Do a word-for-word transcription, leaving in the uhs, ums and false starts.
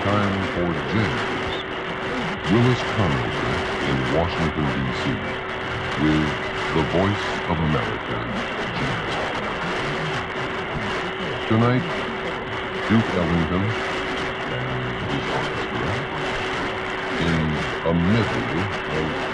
time for Jazz. Willis Conover in Washington, D C with the Voice of America, Jazz. Tonight, Duke Ellington and his orchestra in a medley of